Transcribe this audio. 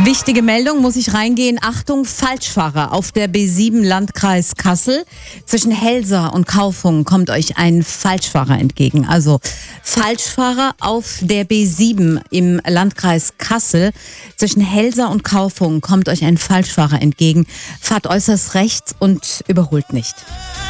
Wichtige Meldung, muss ich reingehen. Achtung, Falschfahrer auf der B7 Landkreis Kassel. Zwischen Helsa und Kaufungen kommt euch ein Falschfahrer entgegen. Also Falschfahrer auf der B7 im Landkreis Kassel. Zwischen Helsa und Kaufungen kommt euch ein Falschfahrer entgegen. Fahrt äußerst rechts und überholt nicht.